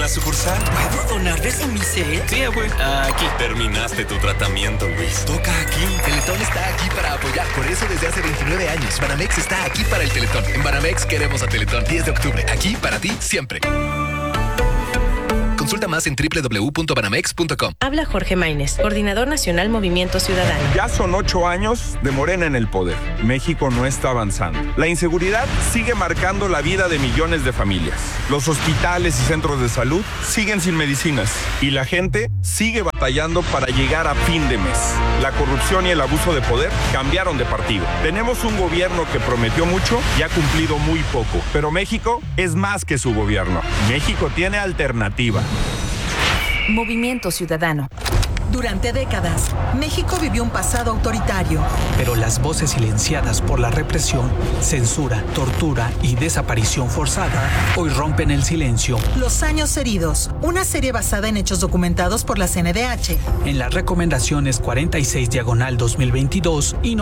la sucursal. ¿Puedo donar de Semicel? Sí, güey. Aquí. Terminaste tu tratamiento, Luis. Toca aquí. Teletón está aquí para apoyar. Por eso desde hace 29 años. Banamex está aquí para el Teletón. En Banamex queremos a Teletón. 10 de octubre. Aquí para ti siempre. Consulta más en www.banamex.com. Habla Jorge Maínez, Coordinador Nacional Movimiento Ciudadano. Ya son 8 años de Morena en el poder. México no está avanzando. La inseguridad sigue marcando la vida de millones de familias. Los hospitales y centros de salud siguen sin medicinas. Y la gente sigue batallando para llegar a fin de mes. La corrupción y el abuso de poder cambiaron de partido. Tenemos un gobierno que prometió mucho y ha cumplido muy poco. Pero México es más que su gobierno. México tiene alternativa. Movimiento Ciudadano. Durante décadas, México vivió un pasado autoritario. Pero las voces silenciadas por la represión, censura, tortura y desaparición forzada hoy rompen el silencio. Los años heridos, una serie basada en hechos documentados por la CNDH. En las recomendaciones 46/2022 y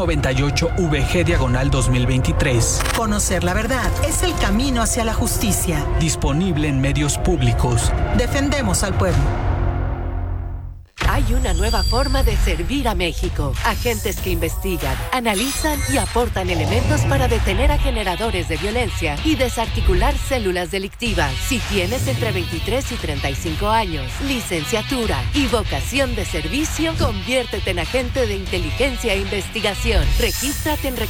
98/VG/2023. Conocer la verdad es el camino hacia la justicia. Disponible en medios públicos. Defendemos al pueblo. Hay una nueva forma de servir a México. Agentes que investigan, analizan y aportan elementos para detener a generadores de violencia y desarticular células delictivas. Si tienes entre 23 y 35 años, licenciatura y vocación de servicio, conviértete en agente de inteligencia e investigación. Regístrate en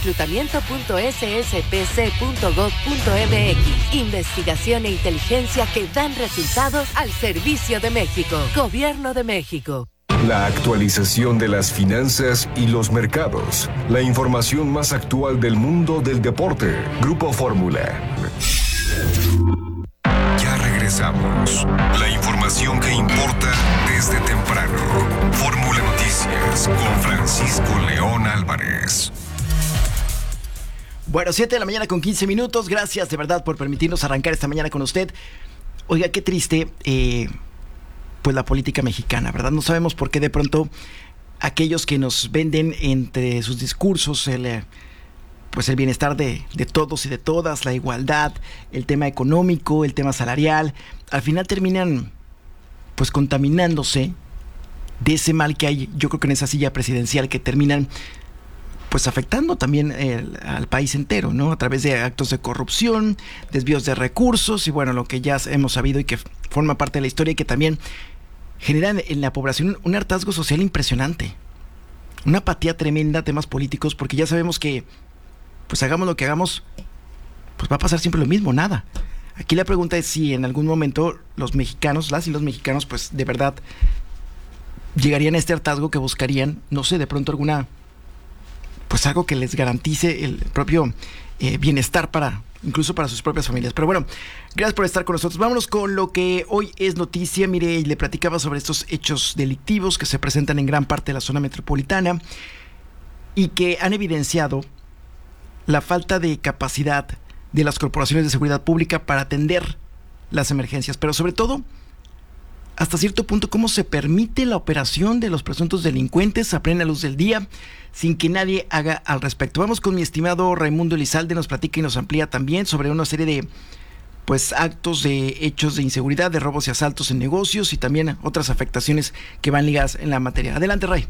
reclutamiento.sspc.gov.mx. Investigación e inteligencia que dan resultados al servicio de México. Gobierno de México. La actualización de las finanzas y los mercados. La información más actual del mundo del deporte. Grupo Fórmula. Ya regresamos. La información que importa desde temprano. Fórmula Noticias con Francisco León Álvarez. Bueno, 7 de la mañana con 15 minutos. Gracias de verdad por permitirnos arrancar esta mañana con usted. Oiga, qué triste, pues la política mexicana, ¿verdad? No sabemos por qué de pronto aquellos que nos venden entre sus discursos pues el bienestar de todos y de todas, la igualdad, el tema económico, el tema salarial, al final terminan pues contaminándose de ese mal que hay, yo creo que en esa silla presidencial, que terminan pues afectando también al país entero, ¿no? A través de actos de corrupción, desvíos de recursos y bueno, lo que ya hemos sabido y que forma parte de la historia y que también generan en la población un hartazgo social impresionante, una apatía tremenda a temas políticos, porque ya sabemos que pues hagamos lo que hagamos, pues va a pasar siempre lo mismo, nada. Aquí la pregunta es si en algún momento los mexicanos, las y los mexicanos, pues de verdad llegarían a este hartazgo, que buscarían, no sé, de pronto alguna, pues algo que les garantice el propio bienestar incluso para sus propias familias. Pero bueno, gracias por estar con nosotros. Vámonos con lo que hoy es noticia. Mire, le platicaba sobre estos hechos delictivos que se presentan en gran parte de la zona metropolitana y que han evidenciado la falta de capacidad de las corporaciones de seguridad pública para atender las emergencias, pero sobre todo, hasta cierto punto, cómo se permite la operación de los presuntos delincuentes a plena luz del día, sin que nadie haga al respecto. Vamos con mi estimado Raimundo Elizalde, nos platica y nos amplía también sobre una serie de actos de hechos de inseguridad, de robos y asaltos en negocios y también otras afectaciones que van ligadas en la materia. Adelante, Ray.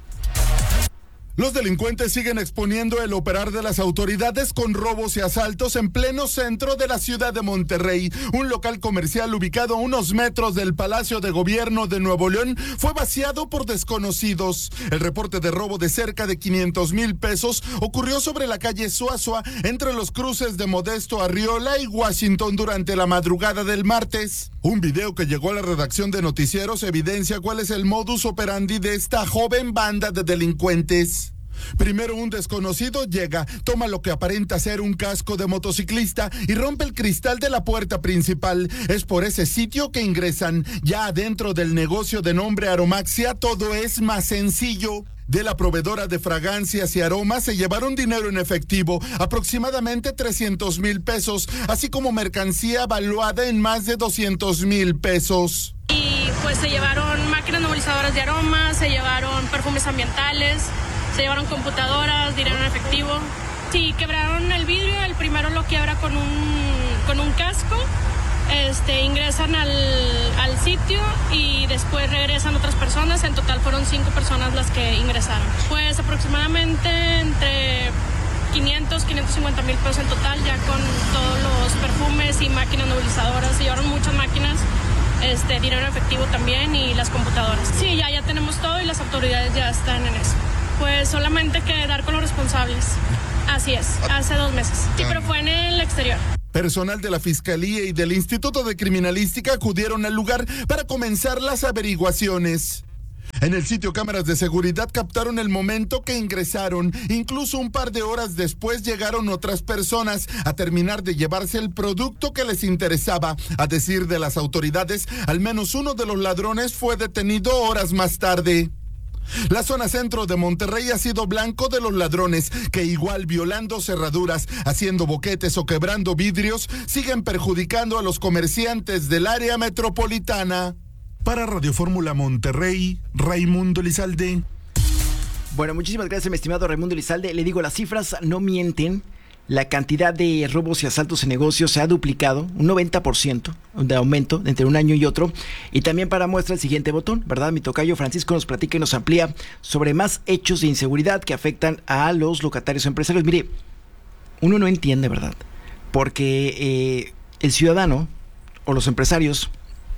Los delincuentes siguen exponiendo el operar de las autoridades con robos y asaltos en pleno centro de la ciudad de Monterrey. Un local comercial ubicado a unos metros del Palacio de Gobierno de Nuevo León fue vaciado por desconocidos. El reporte de robo de cerca de 500,000 pesos ocurrió sobre la calle Suazua, entre los cruces de Modesto Arriola y Washington durante la madrugada del martes. Un video que llegó a la redacción de Noticieros evidencia cuál es el modus operandi de esta joven banda de delincuentes. Primero un desconocido llega, toma lo que aparenta ser un casco de motociclista y rompe el cristal de la puerta principal. Es por ese sitio que ingresan. Ya adentro del negocio de nombre Aromaxia todo es más sencillo. De la proveedora de fragancias y aromas se llevaron dinero en efectivo, aproximadamente 300,000 pesos, así como mercancía valuada en más de 200,000 pesos. Y pues se llevaron máquinas nebulizadoras de aromas, se llevaron perfumes ambientales, se llevaron computadoras, dinero en efectivo. Sí, quebraron el vidrio, el primero lo quiebra con un casco, ingresan al sitio y después regresan otras personas. En total fueron 5 personas las que ingresaron. Pues aproximadamente entre 550 mil pesos en total, ya con todos los perfumes y máquinas nebulizadoras. Se llevaron muchas máquinas, dinero en efectivo también y las computadoras. Sí, ya tenemos todo y las autoridades ya están en eso. Pues solamente que dar con los responsables. Así es, hace 2 meses. Sí, pero fue en el exterior. Personal de la Fiscalía y del Instituto de Criminalística acudieron al lugar para comenzar las averiguaciones. En el sitio, cámaras de seguridad captaron el momento que ingresaron. Incluso un par de horas después llegaron otras personas a terminar de llevarse el producto que les interesaba. A decir de las autoridades, al menos uno de los ladrones fue detenido horas más tarde. La zona centro de Monterrey ha sido blanco de los ladrones que, igual violando cerraduras, haciendo boquetes o quebrando vidrios, siguen perjudicando a los comerciantes del área metropolitana. Para Radio Fórmula Monterrey, Raimundo Elizalde. Bueno, muchísimas gracias, mi estimado Raimundo Elizalde. Le digo, las cifras no mienten. La cantidad de robos y asaltos en negocios se ha duplicado, un 90% de aumento entre un año y otro. Y también para muestra el siguiente botón, ¿verdad? Mi tocayo Francisco nos platica y nos amplía sobre más hechos de inseguridad que afectan a los locatarios empresarios. Mire, uno no entiende, ¿verdad? Porque el ciudadano o los empresarios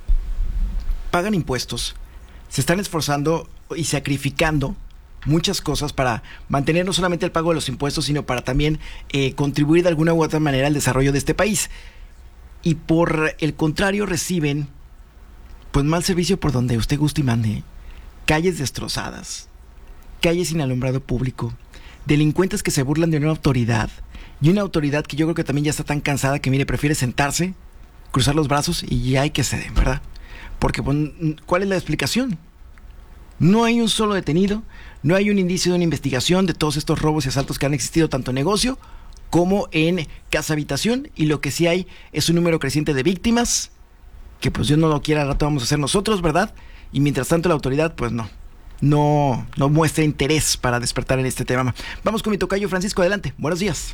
pagan impuestos, se están esforzando y sacrificando muchas cosas para mantener no solamente el pago de los impuestos, sino para también contribuir de alguna u otra manera al desarrollo de este país. Y por el contrario reciben pues mal servicio por donde usted guste y mande. Calles destrozadas, calles sin alumbrado público, delincuentes que se burlan de una autoridad, y una autoridad que yo creo que también ya está tan cansada que, mire, prefiere sentarse, cruzar los brazos y ya hay que ceder, ¿verdad? Porque ¿cuál es la explicación? No hay un solo detenido, no hay un indicio de una investigación de todos estos robos y asaltos que han existido tanto en negocio como en casa habitación, y lo que sí hay es un número creciente de víctimas que pues Dios no lo quiera, al rato vamos a hacer nosotros, ¿verdad? Y mientras tanto la autoridad pues no muestra interés para despertar en este tema. Vamos con mi tocayo Francisco, adelante, buenos días.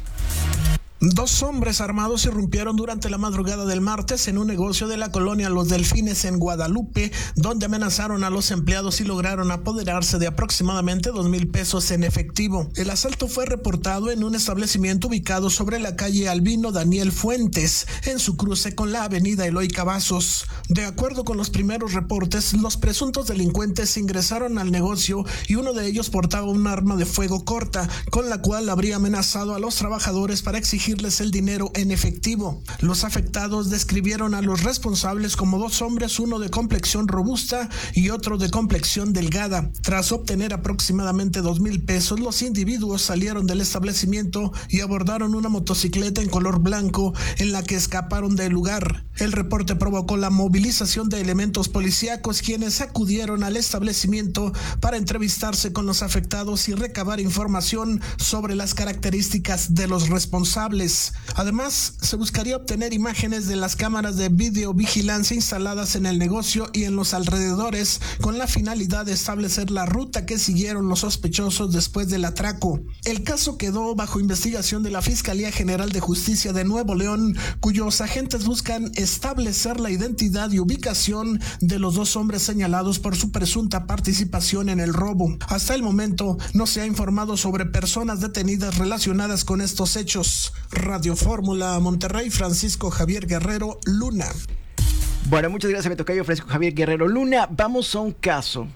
2 hombres armados irrumpieron durante la madrugada del martes en un negocio de la colonia Los Delfines en Guadalupe, donde amenazaron a los empleados y lograron apoderarse de aproximadamente 2,000 pesos en efectivo. El asalto fue reportado en un establecimiento ubicado sobre la calle Albino Daniel Fuentes, en su cruce con la avenida Eloy Cavazos. De acuerdo con los primeros reportes, los presuntos delincuentes ingresaron al negocio y uno de ellos portaba un arma de fuego corta, con la cual habría amenazado a los trabajadores para exigirles el dinero en efectivo. Los afectados describieron a los responsables como 2 hombres, uno de complexión robusta y otro de complexión delgada. Tras obtener aproximadamente 2,000 pesos, los individuos salieron del establecimiento y abordaron una motocicleta en color blanco en la que escaparon del lugar. El reporte provocó la movilización de elementos policíacos, quienes acudieron al establecimiento para entrevistarse con los afectados y recabar información sobre las características de los responsables. Además, se buscaría obtener imágenes de las cámaras de videovigilancia instaladas en el negocio y en los alrededores, con la finalidad de establecer la ruta que siguieron los sospechosos después del atraco. El caso quedó bajo investigación de la Fiscalía General de Justicia de Nuevo León, cuyos agentes buscan establecer la identidad y ubicación de los 2 hombres señalados por su presunta participación en el robo. Hasta el momento no se ha informado sobre personas detenidas relacionadas con estos hechos. Radio Fórmula Monterrey, Francisco Javier Guerrero Luna. Bueno, muchas gracias, me tocayo Francisco Javier Guerrero Luna. Vamos a un caso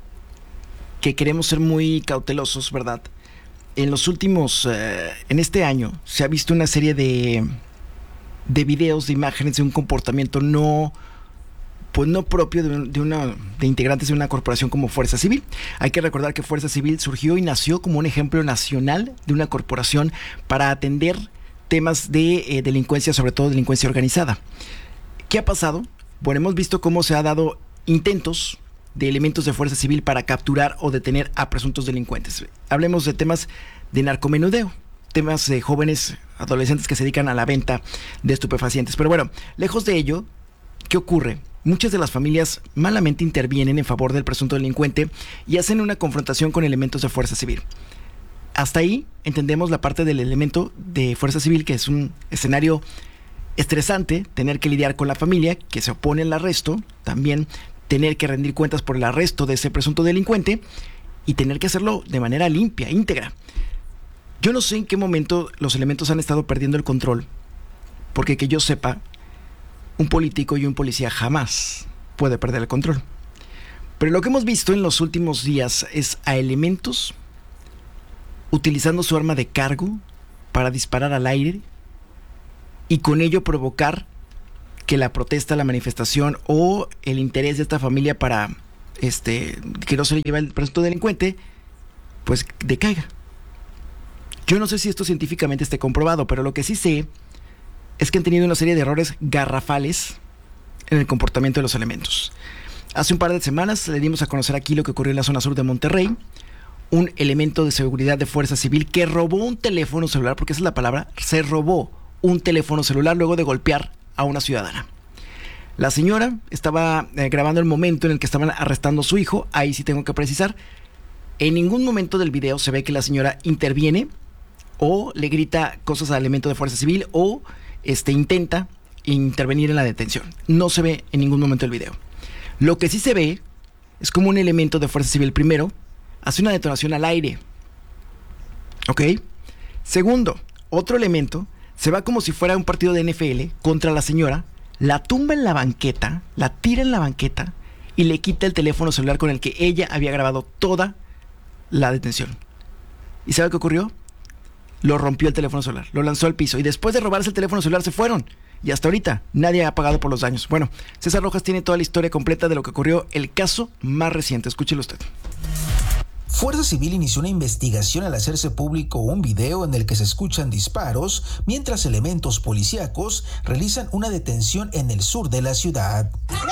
que queremos ser muy cautelosos, ¿verdad? En los últimos, en este año, se ha visto una serie de videos, de imágenes de un comportamiento no propio de integrantes de una corporación como Fuerza Civil. Hay que recordar que Fuerza Civil surgió y nació como un ejemplo nacional de una corporación para atender temas de delincuencia, sobre todo delincuencia organizada. ¿Qué ha pasado? Bueno, hemos visto cómo se ha dado intentos de elementos de Fuerza Civil para capturar o detener a presuntos delincuentes. Hablemos de temas de narcomenudeo, temas de jóvenes, adolescentes que se dedican a la venta de estupefacientes. Pero bueno, lejos de ello, ¿qué ocurre? Muchas de las familias malamente intervienen en favor del presunto delincuente y hacen una confrontación con elementos de Fuerza Civil. Hasta ahí entendemos la parte del elemento de Fuerza Civil, que es un escenario estresante tener que lidiar con la familia que se opone al arresto, también tener que rendir cuentas por el arresto de ese presunto delincuente y tener que hacerlo de manera limpia, íntegra. Yo no sé en qué momento los elementos han estado perdiendo el control, porque que yo sepa, un político y un policía jamás puede perder el control. Pero lo que hemos visto en los últimos días es a elementos utilizando su arma de cargo para disparar al aire y con ello provocar que la protesta, la manifestación o el interés de esta familia para que no se le lleve el presunto delincuente, pues decaiga. Yo no sé si esto científicamente esté comprobado, pero lo que sí sé es que han tenido una serie de errores garrafales en el comportamiento de los elementos. Hace un par de semanas le dimos a conocer aquí lo que ocurrió en la zona sur de Monterrey. Un elemento de seguridad de Fuerza Civil que robó un teléfono celular, porque esa es la palabra, se robó un teléfono celular luego de golpear a una ciudadana. La señora estaba grabando el momento en el que estaban arrestando a su hijo. Ahí sí tengo que precisar, en ningún momento del video se ve que la señora interviene o le grita cosas al elemento de Fuerza Civil o intenta intervenir en la detención. No se ve en ningún momento del video. Lo que sí se ve es como un elemento de Fuerza Civil primero hace una detonación al aire. ¿Ok? Segundo, otro elemento se va como si fuera un partido de NFL contra la señora, la tumba en la banqueta, la tira en la banqueta y le quita el teléfono celular con el que ella había grabado toda la detención. ¿Y sabe qué ocurrió? Lo rompió el teléfono celular, lo lanzó al piso y después de robarse el teléfono celular se fueron. Y hasta ahorita nadie ha pagado por los daños. Bueno, César Rojas tiene toda la historia completa de lo que ocurrió, el caso más reciente. Escúchelo usted. Fuerza Civil inició una investigación al hacerse público un video en el que se escuchan disparos mientras elementos policíacos realizan una detención en el sur de la ciudad.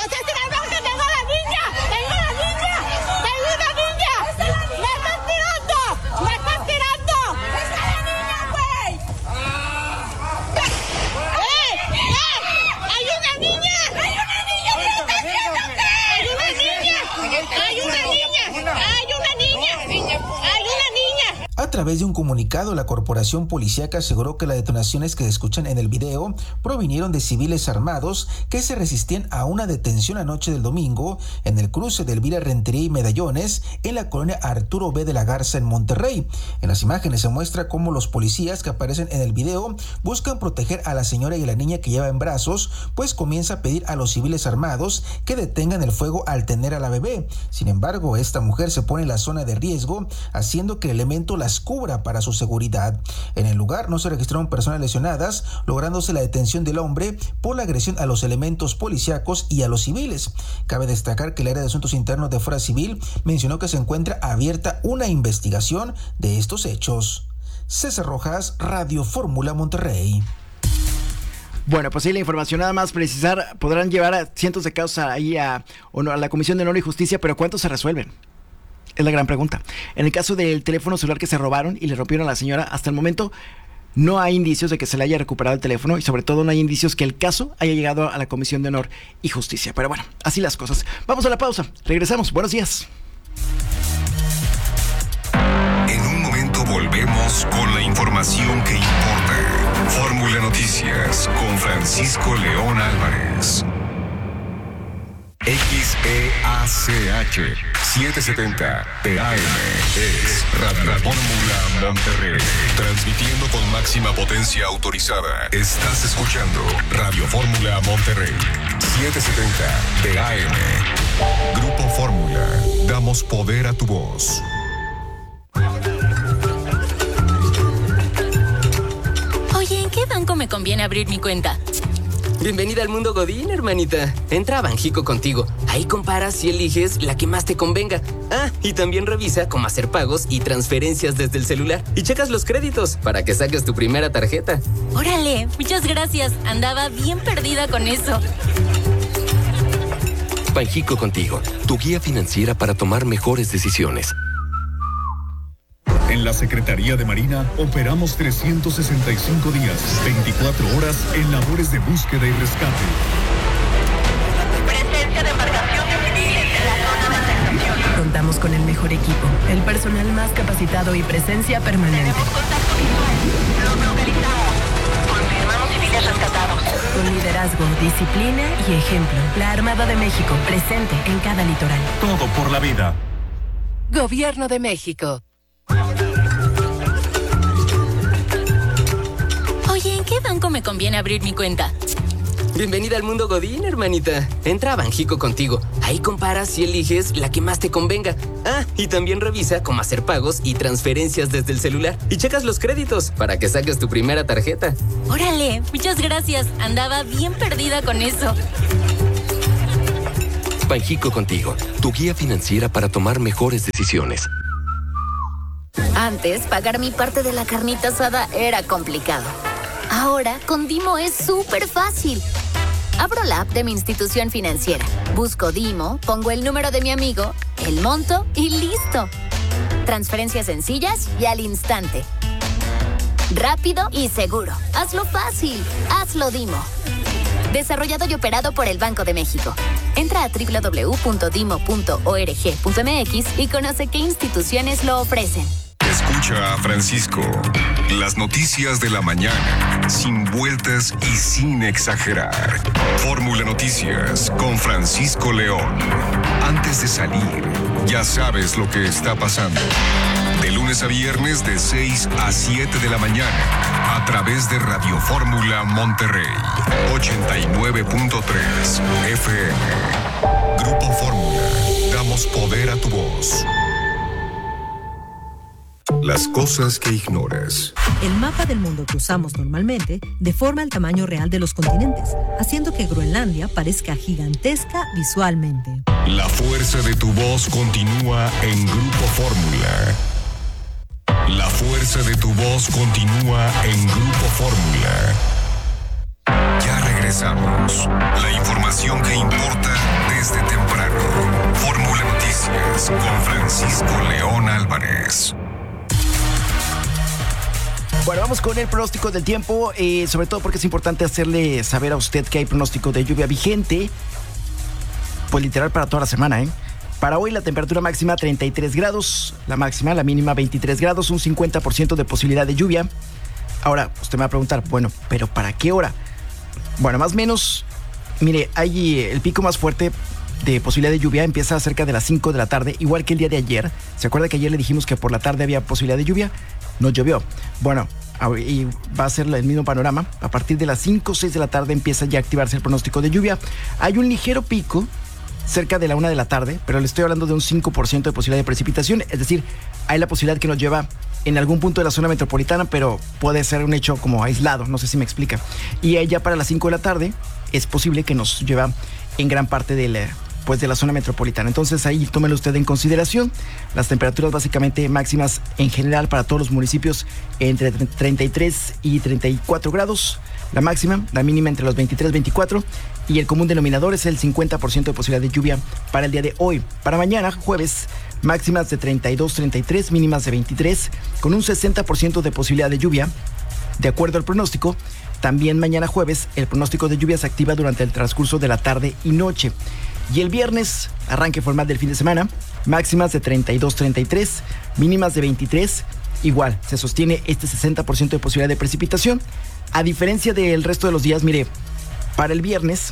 A través de un comunicado, la corporación policíaca aseguró que las detonaciones que se escuchan en el video provinieron de civiles armados que se resistían a una detención anoche del domingo en el cruce de Elvira Rentería y Medallones en la colonia Arturo B. de la Garza en Monterrey. En las imágenes se muestra cómo los policías que aparecen en el video buscan proteger a la señora y a la niña que lleva en brazos, pues comienza a pedir a los civiles armados que detengan el fuego al tener a la bebé. Sin embargo, esta mujer se pone en la zona de riesgo, haciendo que el elemento las cubra para su seguridad. En el lugar no se registraron personas lesionadas, lográndose la detención del hombre por la agresión a los elementos policíacos y a los civiles. Cabe destacar que el área de asuntos internos de Fuerza Civil mencionó que se encuentra abierta una investigación de estos hechos. César Rojas, Radio Fórmula Monterrey. Bueno, pues ahí la información, nada más precisar, podrán llevar a cientos de casos ahí a la Comisión de Honor y Justicia, pero ¿cuántos se resuelven? Es la gran pregunta. En el caso del teléfono celular que se robaron y le rompieron a la señora, hasta el momento no hay indicios de que se le haya recuperado el teléfono y sobre todo no hay indicios que el caso haya llegado a la Comisión de Honor y Justicia. Pero bueno, así las cosas. Vamos a la pausa. Regresamos. Buenos días. En un momento volvemos con la información que importa. Fórmula Noticias con Francisco León Álvarez. XEACH 770 TAM es Radio Fórmula Monterrey. Transmitiendo con máxima potencia autorizada. Estás escuchando Radio Fórmula Monterrey 770 TAM. Grupo Fórmula. Damos poder a tu voz. Oye, ¿en qué banco me conviene abrir mi cuenta? Bienvenida al mundo Godín, hermanita. Entra a Banjico contigo. Ahí comparas y eliges la que más te convenga. Ah, y también revisa cómo hacer pagos y transferencias desde el celular. Y checas los créditos para que saques tu primera tarjeta. Órale, muchas gracias. Andaba bien perdida con eso. Banjico contigo, tu guía financiera para tomar mejores decisiones. En la Secretaría de Marina operamos 365 días, 24 horas en labores de búsqueda y rescate. Presencia de embarcaciones civiles en la zona de afectación. Contamos con el mejor equipo, el personal más capacitado y presencia permanente. Tenemos contacto visual. Los localizamos. Confirmamos civiles rescatados. Con liderazgo, disciplina y ejemplo. La Armada de México, presente en cada litoral. Todo por la vida. Gobierno de México. Oye, ¿en qué banco me conviene abrir mi cuenta? Bienvenida al mundo Godín, hermanita. Entra a Banjico contigo. Ahí comparas y eliges la que más te convenga. Ah, y también revisa cómo hacer pagos y transferencias desde el celular. Y checas los créditos para que saques tu primera tarjeta. Órale, muchas gracias. Andaba bien perdida con eso. Banjico contigo, tu guía financiera para tomar mejores decisiones. Antes, pagar mi parte de la carnita asada era complicado. Ahora, con Dimo es súper fácil. Abro la app de mi institución financiera, busco Dimo, pongo el número de mi amigo, el monto y listo. Transferencias sencillas y al instante. Rápido y seguro. Hazlo fácil. Hazlo Dimo. Desarrollado y operado por el Banco de México. Entra a www.dimo.org.mx y conoce qué instituciones lo ofrecen. Escucha a Francisco. Las noticias de la mañana, sin vueltas y sin exagerar. Fórmula Noticias con Francisco León. Antes de salir, ya sabes lo que está pasando. De lunes a viernes de 6 a 7 de la mañana, a través de Radio Fórmula Monterrey, 89.3 FM. Grupo Fórmula, damos poder a tu voz. Las cosas que ignoras. El mapa del mundo que usamos normalmente deforma el tamaño real de los continentes, haciendo que Groenlandia parezca gigantesca visualmente. La fuerza de tu voz continúa en Grupo Fórmula. La fuerza de tu voz continúa en Grupo Fórmula. Ya regresamos. La información que importa desde temprano. Fórmula Noticias con Francisco León Álvarez. Bueno, vamos con el pronóstico del tiempo, sobre todo porque es importante hacerle saber a usted que hay pronóstico de lluvia vigente, pues literal para toda la semana, ¿eh? Para hoy la temperatura máxima 33 grados, la máxima, la mínima 23 grados, un 50% de posibilidad de lluvia. Ahora, usted me va a preguntar, bueno, ¿pero para qué hora? Bueno, más o menos, mire, hay el pico más fuerte de posibilidad de lluvia empieza cerca de las 5 de la tarde, igual que el día de ayer. ¿Se acuerda que ayer le dijimos que por la tarde había posibilidad de lluvia? No llovió. Bueno, y va a ser el mismo panorama. A partir de las 5 o 6 de la tarde empieza ya a activarse el pronóstico de lluvia. Hay un ligero pico cerca de la 1 de la tarde, pero le estoy hablando de un 5% de posibilidad de precipitación. Es decir, hay la posibilidad que nos lleva en algún punto de la zona metropolitana, pero puede ser un hecho como aislado, no sé si me explica. Y ya para las 5 de la tarde es posible que nos lleva en gran parte de la zona metropolitana. Entonces ahí tómelo usted en consideración. Las temperaturas básicamente máximas en general para todos los municipios entre 33 y 34 grados. La máxima, la mínima entre los 23 y 24. Y el común denominador es el 50% de posibilidad de lluvia para el día de hoy. Para mañana, jueves, máximas de 32, 33, mínimas de 23, con un 60% de posibilidad de lluvia. De acuerdo al pronóstico, también mañana jueves, el pronóstico de lluvia se activa durante el transcurso de la tarde y noche. Y el viernes, arranque formal del fin de semana, máximas de 32, 33, mínimas de 23. Igual, se sostiene este 60% de posibilidad de precipitación. A diferencia del resto de los días, mire, para el viernes,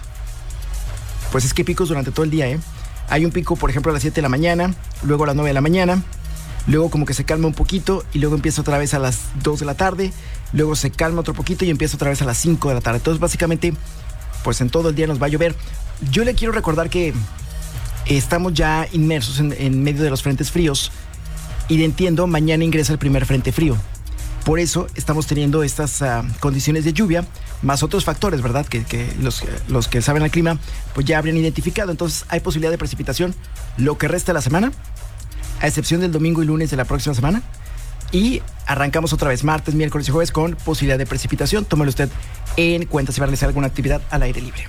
pues es que picos durante todo el día, ¿eh? Hay un pico, por ejemplo, a las 7 de la mañana, luego a las 9 de la mañana, luego como que se calma un poquito y luego empieza otra vez a las 2 de la tarde, luego se calma otro poquito y empieza otra vez a las 5 de la tarde. Entonces, básicamente, pues en todo el día nos va a llover. Yo le quiero recordar que estamos ya inmersos en medio de los frentes fríos y de entiendo, mañana ingresa el primer frente frío. Por eso estamos teniendo estas condiciones de lluvia, más otros factores, ¿verdad? Que los que saben el clima, pues ya habrían identificado. Entonces hay posibilidad de precipitación lo que resta de la semana, a excepción del domingo y lunes de la próxima semana. Y arrancamos otra vez martes, miércoles y jueves con posibilidad de precipitación. Tómelo usted en cuenta si va a realizar alguna actividad al aire libre.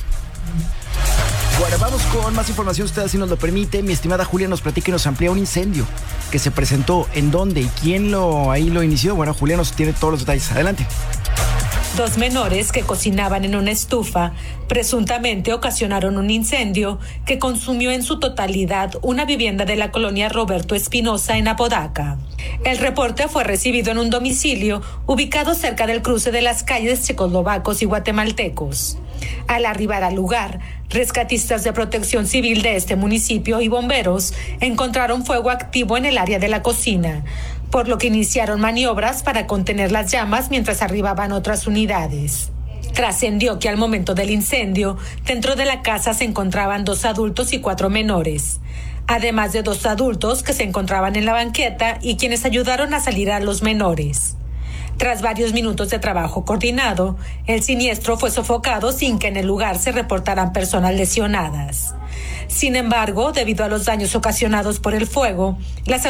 Bueno, vamos con más información, usted así nos lo permite. Mi estimada Julia nos platica y nos amplía un incendio que se presentó, en dónde y quién lo inició. Bueno, Julia nos tiene todos los detalles. Adelante. 2 menores que cocinaban en una estufa presuntamente ocasionaron un incendio que consumió en su totalidad una vivienda de la colonia Roberto Espinosa en Apodaca. El reporte fue recibido en un domicilio ubicado cerca del cruce de las calles checoslovacos y guatemaltecos. Al arribar al lugar, rescatistas de Protección Civil de este municipio y bomberos encontraron fuego activo en el área de la cocina, por lo que iniciaron maniobras para contener las llamas mientras arribaban otras unidades. Trascendió que al momento del incendio, dentro de la casa se encontraban 2 adultos y 4 menores, además de 2 adultos que se encontraban en la banqueta y quienes ayudaron a salir a los menores. Tras varios minutos de trabajo coordinado, el siniestro fue sofocado sin que en el lugar se reportaran personas lesionadas. Sin embargo, debido a los daños ocasionados por el fuego, las